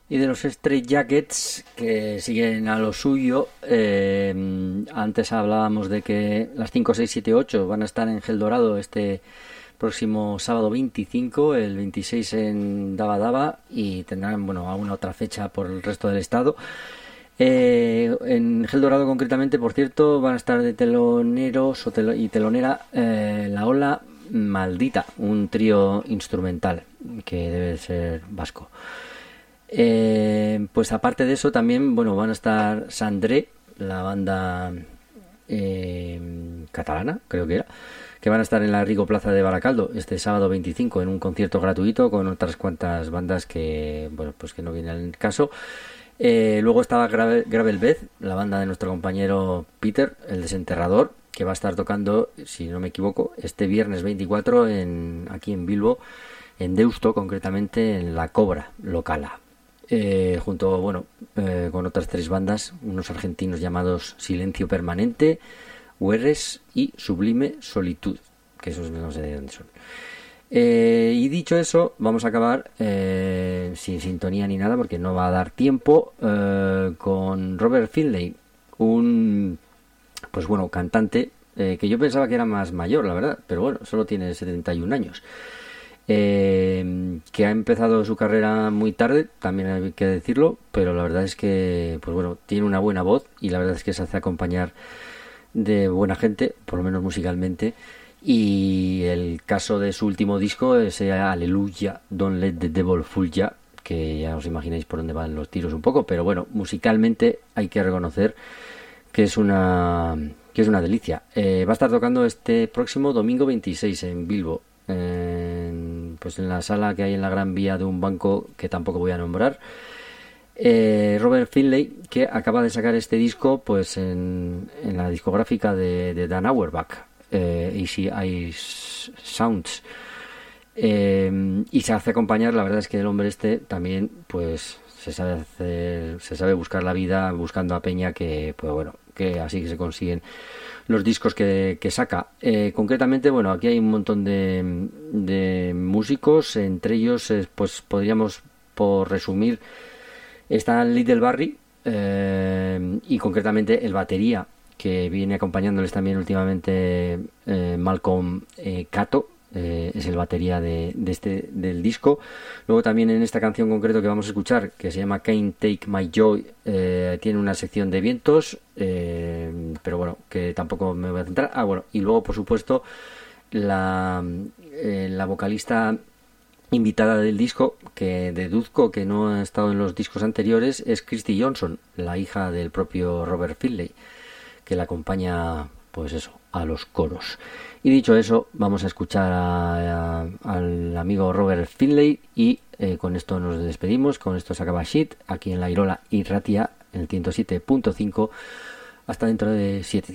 Y de los Straight Jackets, que siguen a lo suyo, antes hablábamos de que las 5, 6, 7, 8 van a estar en Gel Dorado este próximo sábado 25, el 26 en Daba Daba, y tendrán, bueno, alguna otra fecha por el resto del estado. En Gel Dorado concretamente, por cierto, van a estar de teloneros y telonera La Ola Maldita, un trío instrumental que debe ser vasco. Pues aparte de eso también, bueno, van a estar Sandré, la banda catalana, creo que van a estar en la Rico Plaza de Baracaldo este sábado 25 en un concierto gratuito con otras cuantas bandas que, bueno, pues que no viene al caso. Luego estaba Gravel Beth, la banda de nuestro compañero Peter, el desenterrador, que va a estar tocando, si no me equivoco, este viernes 24 aquí en Bilbo, en Deusto, concretamente en La Cobra Locala. Junto, bueno, con otras 3 bandas, unos argentinos llamados Silencio Permanente, Huerres y Sublime Solitud, que esos no sé de dónde son. Y dicho eso, vamos a acabar sin sintonía ni nada, porque no va a dar tiempo, con Robert Finlay, un, pues bueno, cantante que yo pensaba que era más mayor, la verdad, pero bueno, solo tiene 71 años. Que ha empezado su carrera muy tarde, también hay que decirlo, pero la verdad es que, pues bueno, tiene una buena voz y la verdad es que se hace acompañar de buena gente, por lo menos musicalmente. Y el caso de su último disco, ese Aleluya, Don't Let the Devil Fool Ya, que ya os imagináis por dónde van los tiros un poco, pero bueno, musicalmente hay que reconocer que es una delicia. Va a estar tocando este próximo domingo 26 en Bilbo, pues en la sala que hay en la Gran Vía de un banco que tampoco voy a nombrar. Robert Finlay, que acaba de sacar este disco pues en la discográfica de Dan Auerbach, Easy Eyes Sounds, y se hace acompañar. La verdad es que el hombre este también pues se sabe buscar la vida buscando a peña, que pues bueno, que así que se consiguen los discos que saca. Concretamente, bueno, aquí hay un montón de músicos, entre ellos pues podríamos, por resumir, está Little Barry, y concretamente el batería, que viene acompañándoles también últimamente, Malcolm Cato, es el batería del disco. Luego también en esta canción concreto que vamos a escuchar, que se llama Can't Take My Joy, tiene una sección de vientos, pero bueno, que tampoco me voy a centrar. Bueno, y luego por supuesto la vocalista invitada del disco, que deduzco que no ha estado en los discos anteriores, es Christy Johnson, la hija del propio Robert Finlay, que la acompaña, pues eso, a los coros. Y dicho eso, vamos a escuchar al amigo Robert Finlay y con esto nos despedimos. Con esto se acaba Shit aquí en la Irola y Ratia, en el 107.5. Hasta dentro de 7 días.